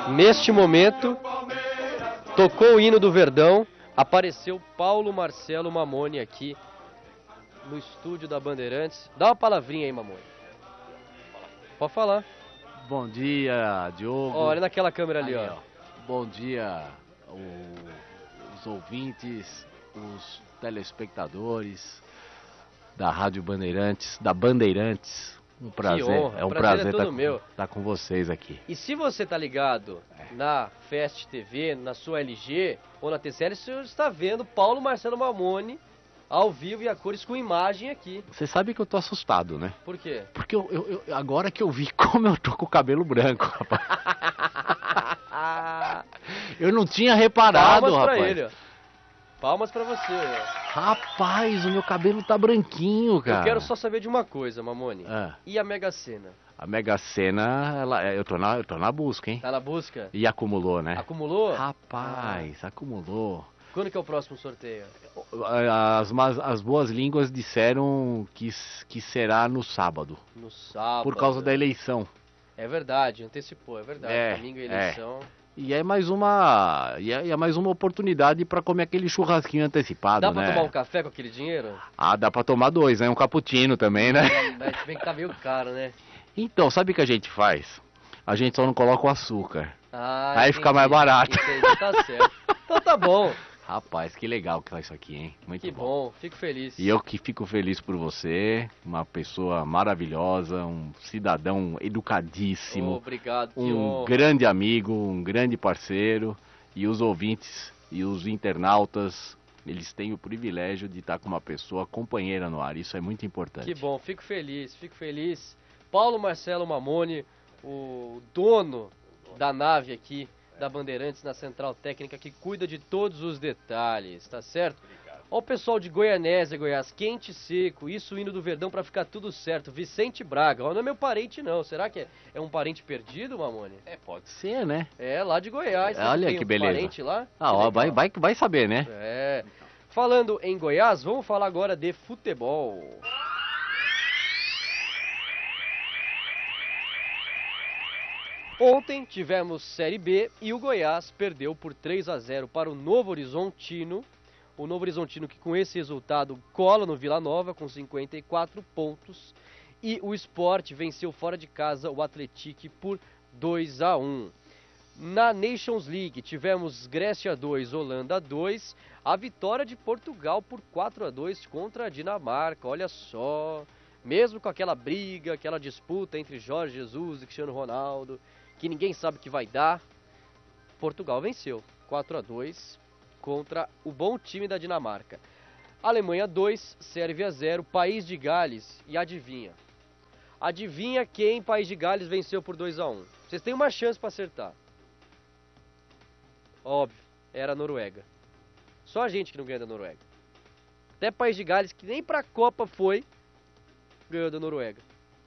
Neste momento, tocou o hino do Verdão, apareceu Paulo Marcelo Mamone aqui no estúdio da Bandeirantes. Dá uma palavrinha aí, Mamone. Pode falar. Bom dia, Diogo. Olha naquela câmera ali, ó. Bom dia, os ouvintes, os telespectadores da Rádio Bandeirantes, da Bandeirantes. Um prazer, honra, um prazer meu. Estar com vocês aqui. E se você tá ligado na Fest TV, na sua LG ou na TCL, você está vendo Paulo Marcelo Mamone ao vivo e a cores com imagem aqui. Você sabe que eu tô assustado, né? Por quê? Porque agora que eu vi como eu tô com o cabelo branco, rapaz. Eu não tinha reparado, Palmas rapaz. pra ele, ó. Palmas pra você, ó. Rapaz, o meu cabelo tá branquinho, cara. Eu quero só saber de uma coisa, Mamone. E a Mega Sena? A Mega Sena, eu tô na busca, hein? Tá na busca? E acumulou, né? Acumulou? Rapaz, acumulou. Quando que é o próximo sorteio? As boas línguas disseram que será no sábado. No sábado. Por causa da eleição. É verdade, antecipou, é verdade. Domingo é eleição. E é mais uma oportunidade para comer aquele churrasquinho antecipado, né? Dá pra tomar um café com aquele dinheiro? Ah, dá pra tomar 2, né? Um cappuccino também, né? Se bem que tá meio caro, né? Então, sabe o que a gente faz? A gente só não coloca o açúcar. Aí entendi, fica mais barato. Entendi, tá certo. Então tá bom. Rapaz, que legal que tá isso aqui, hein? Muito que bom, fico feliz. E eu que fico feliz por você, uma pessoa maravilhosa, um cidadão educadíssimo. Obrigado, que um honra. Grande amigo, um grande parceiro. E os ouvintes e os internautas, eles têm o privilégio de estar com uma pessoa companheira no ar. Isso é muito importante. Que bom, fico feliz, fico feliz. Paulo Marcelo Mamone, o dono da nave aqui da Bandeirantes na Central Técnica, que cuida de todos os detalhes, tá certo? Ó o pessoal de Goianésia, Goiás, quente e seco, isso indo do Verdão pra ficar tudo certo. Vicente Braga, ó, não é meu parente não, será que é um parente perdido, Mamone? Pode ser, né? É, lá de Goiás. Olha tem que beleza. Parente lá? Ó, vai saber, né? Falando em Goiás, vamos falar agora de futebol. Ontem tivemos Série B e o Goiás perdeu por 3-0 para o Novo Horizontino. O Novo Horizontino que com esse resultado cola no Vila Nova com 54 pontos. E o Sport venceu fora de casa o Atlético por 2-1. Na Nations League tivemos Grécia 2, Holanda 2. A vitória de Portugal por 4-2 contra a Dinamarca, olha só. Mesmo com aquela briga, aquela disputa entre Jorge Jesus e Cristiano Ronaldo, que ninguém sabe o que vai dar, Portugal venceu 4-2 contra o bom time da Dinamarca. Alemanha 2, Sérvia 0, País de Gales. E adivinha? Adivinha quem País de Gales venceu por 2-1? Vocês têm uma chance para acertar. Óbvio, era a Noruega. Só a gente que não ganha da Noruega. Até País de Gales, que nem pra Copa foi, ganhou da Noruega.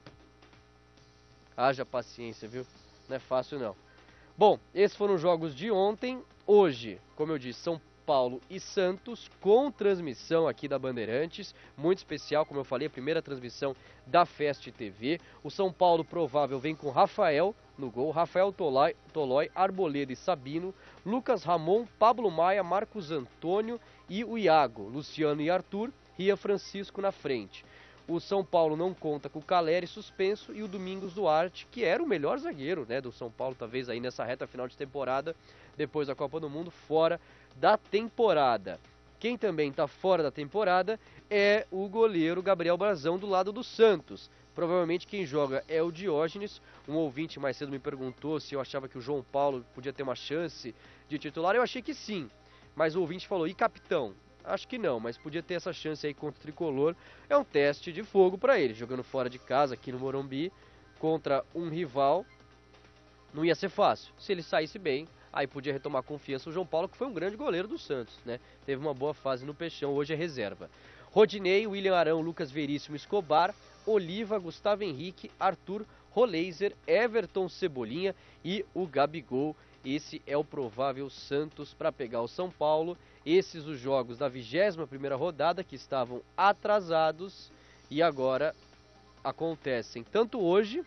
Haja paciência, viu? Não é fácil não. Bom, esses foram os jogos de ontem. Hoje, como eu disse, São Paulo e Santos, com transmissão aqui da Bandeirantes, muito especial, como eu falei, a primeira transmissão da Fest TV. O São Paulo provável vem com Rafael no gol, Rafael Tolói, Arboleda e Sabino, Lucas Ramon, Pablo Maia, Marcos Antônio e o Iago, Luciano e Arthur, Ria Francisco na frente. O São Paulo não conta com o Caleri suspenso e o Domingos Duarte, que era o melhor zagueiro, né, do São Paulo, talvez aí nessa reta final de temporada, depois da Copa do Mundo, fora da temporada. Quem também está fora da temporada é o goleiro Gabriel Brazão do lado do Santos. Provavelmente quem joga é o Diógenes. Um ouvinte mais cedo me perguntou se eu achava que o João Paulo podia ter uma chance de titular. Eu achei que sim, mas o ouvinte falou, e capitão? Acho que não, mas podia ter essa chance aí contra o Tricolor. É um teste de fogo para ele, jogando fora de casa aqui no Morumbi, contra um rival. Não ia ser fácil. Se ele saísse bem, aí podia retomar confiança o João Paulo, que foi um grande goleiro do Santos, né? Teve uma boa fase no Peixão, hoje é reserva. Rodinei, William Arão, Lucas Veríssimo, Escobar, Oliva, Gustavo Henrique, Arthur, Roleiser, Everton Cebolinha e o Gabigol. Esse é o provável Santos para pegar o São Paulo. Esses os jogos da 21ª rodada que estavam atrasados e agora acontecem tanto hoje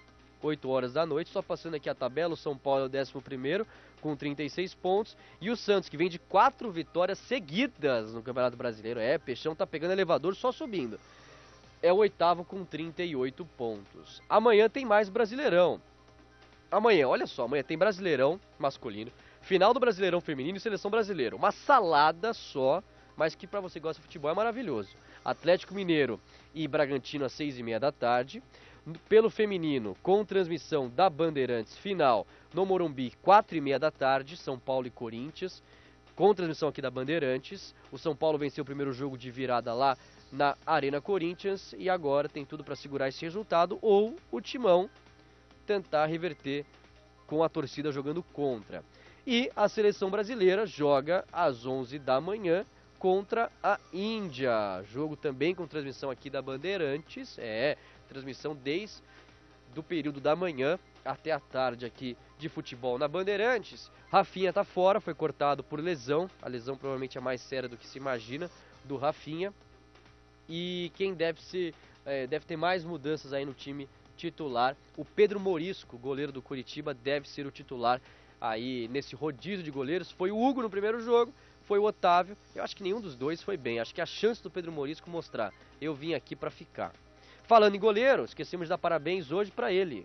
8 horas da noite. Só passando aqui a tabela, o São Paulo é o 11º com 36 pontos. E o Santos, que vem de 4 vitórias seguidas no Campeonato Brasileiro. Peixão tá pegando elevador só subindo. É o 8º com 38 pontos. Amanhã tem mais Brasileirão. Amanhã, olha só, amanhã tem Brasileirão masculino, final do Brasileirão feminino e Seleção Brasileira. Uma salada só, mas que pra você que gosta de futebol é maravilhoso. Atlético Mineiro e Bragantino às 6h30 da tarde. Pelo feminino, com transmissão da Bandeirantes, final no Morumbi, 4h30 da tarde, São Paulo e Corinthians, com transmissão aqui da Bandeirantes. O São Paulo venceu o primeiro jogo de virada lá na Arena Corinthians e agora tem tudo para segurar esse resultado ou o Timão tentar reverter com a torcida jogando contra. E a Seleção Brasileira joga às 11 da manhã contra a Índia. Jogo também com transmissão aqui da Bandeirantes. Transmissão desde o período da manhã até a tarde aqui de futebol na Bandeirantes. Rafinha tá fora, foi cortado por lesão. A lesão provavelmente é mais séria do que se imagina do Rafinha. E quem deve ter mais mudanças aí no time titular, o Pedro Morisco, goleiro do Curitiba, deve ser o titular aí nesse rodízio de goleiros. Foi o Hugo no primeiro jogo, foi o Otávio. Eu acho que nenhum dos dois foi bem. Acho que a chance do Pedro Morisco mostrar: eu vim aqui para ficar. Falando em goleiro, esquecemos de dar parabéns hoje para ele.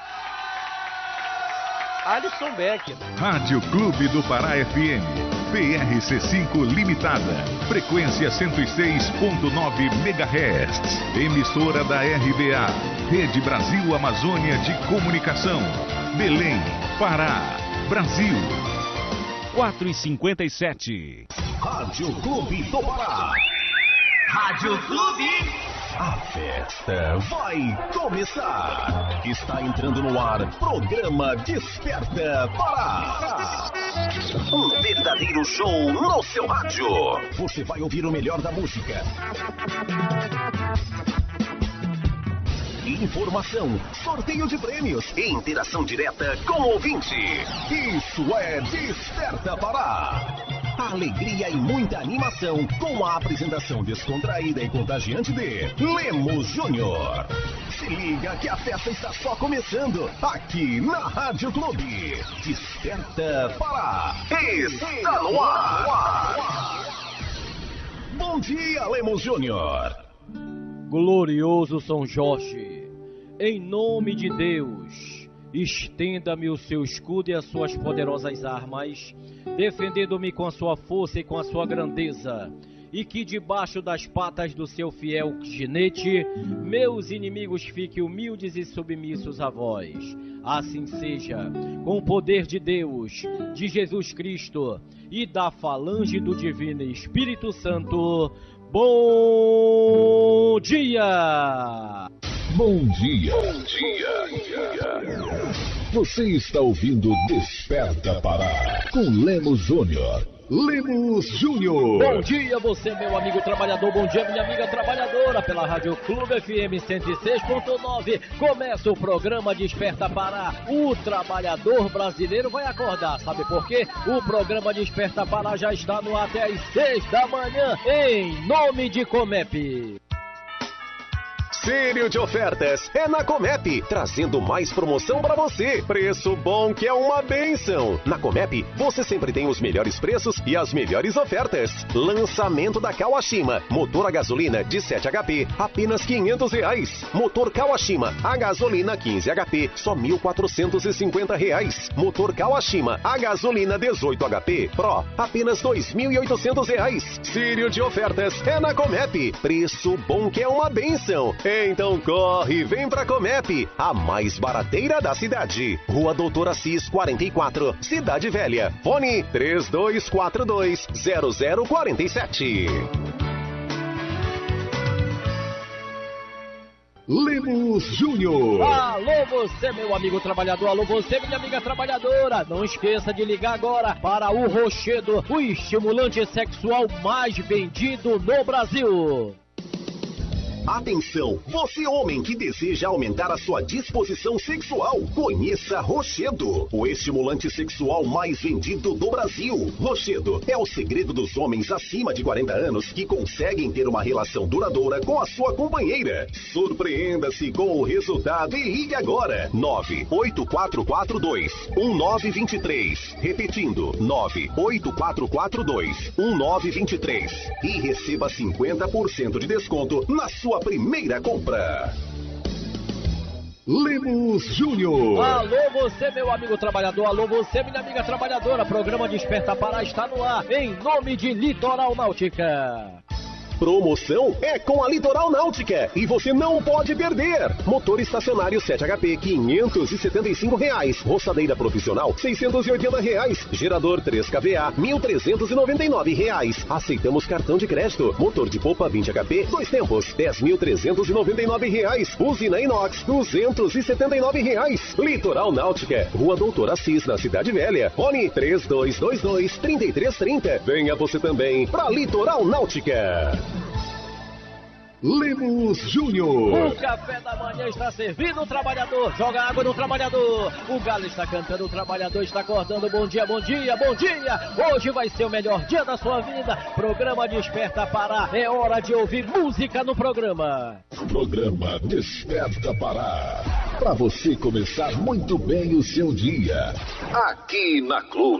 Alisson Becker. Rádio Clube do Pará FM, PRC5 Limitada, frequência 106.9 MHz, emissora da RBA, Rede Brasil Amazônia de Comunicação, Belém, Pará, Brasil. 4h57. Rádio Clube do Pará. Rádio Clube. A festa vai começar. Está entrando no ar, programa Desperta Pará. Um verdadeiro show no seu rádio. Você vai ouvir o melhor da música. Informação, sorteio de prêmios e interação direta com o ouvinte. Isso é Desperta Pará. Alegria e muita animação com a apresentação descontraída e contagiante de Lemos Júnior. Se liga que a festa está só começando aqui na Rádio Clube. Desperta Pará. Está no ar. Bom dia, Lemos Júnior. Glorioso São Jorge, em nome de Deus, estenda-me o seu escudo e as suas poderosas armas, defendendo-me com a sua força e com a sua grandeza, e que debaixo das patas do seu fiel ginete, meus inimigos fiquem humildes e submissos a vós. Assim seja, com o poder de Deus, de Jesus Cristo e da falange do Divino Espírito Santo. Bom dia! Bom dia! Bom dia! Você está ouvindo Desperta Pará com Lemos Júnior. Lemos Júnior. Bom dia, você, meu amigo trabalhador. Bom dia, minha amiga trabalhadora. Pela Rádio Clube FM 106.9. Começa o programa Desperta Pará. O trabalhador brasileiro vai acordar. Sabe por quê? O programa Desperta Pará já está no ar até às 6 da manhã. Em nome de Comep. Sério de ofertas é na Comep, trazendo mais promoção para você. Preço bom que é uma bênção. Na Comep, você sempre tem os melhores preços e as melhores ofertas. Lançamento da Kawashima, motor a gasolina de 7 HP, apenas R$500. Motor Kawashima, a gasolina 15 HP, só R$1.450. Motor Kawashima, a gasolina 18 HP, Pro, apenas R$2.800. Sério de ofertas é na Comep. Preço bom que é uma bênção. Então corre e vem pra Comep, a mais barateira da cidade. Rua Doutor Assis 44, Cidade Velha. Fone 3242-0047. Lemos Júnior. Alô você, meu amigo trabalhador. Alô você, minha amiga trabalhadora. Não esqueça de ligar agora para o Rochedo, o estimulante sexual mais vendido no Brasil. Atenção, você homem que deseja aumentar a sua disposição sexual, conheça Rochedo, o estimulante sexual mais vendido do Brasil. Rochedo é o segredo dos homens acima de 40 anos que conseguem ter uma relação duradoura com a sua companheira. Surpreenda-se com o resultado e ligue agora. 98442-1923. Repetindo, 98442-1923. E receba 50% de desconto na sua primeira compra. Lemos Júnior. Alô você, meu amigo trabalhador, alô você, minha amiga trabalhadora. Programa Desperta Pará está no ar, em nome de Litoral Náutica. Promoção é com a Litoral Náutica e você não pode perder. Motor estacionário 7HP R$575, roçadeira profissional R$680, gerador 3kVA R$1.399. Aceitamos cartão de crédito. Motor de polpa 20HP 2 tempos R$10.399. Usina inox R$279. Litoral Náutica, Rua Doutor Assis, na Cidade Velha. Fone 3222-3330. Venha você também para Litoral Náutica. Lemos Júnior. O café da manhã está servindo o trabalhador. Joga água no trabalhador. O galo está cantando, o trabalhador está acordando. Bom dia, bom dia, bom dia. Hoje vai ser o melhor dia da sua vida. Programa Desperta Pará. É hora de ouvir música no programa. Programa Desperta Pará. Para você começar muito bem o seu dia. Aqui na Clube.